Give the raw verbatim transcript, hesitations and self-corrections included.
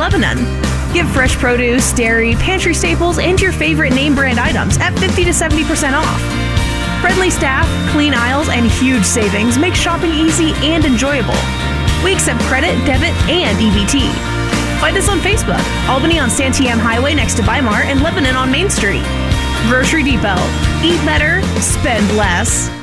Lebanon. Get fresh produce, dairy, pantry staples, and your favorite name brand items at fifty to seventy percent off. Friendly staff, clean aisles, and huge savings make shopping easy and enjoyable. We accept credit, debit, and E B T. Find us on Facebook, Albany on Santiam Highway next to Weimar, and Lebanon on Main Street. Grocery Depot. Eat better, spend less.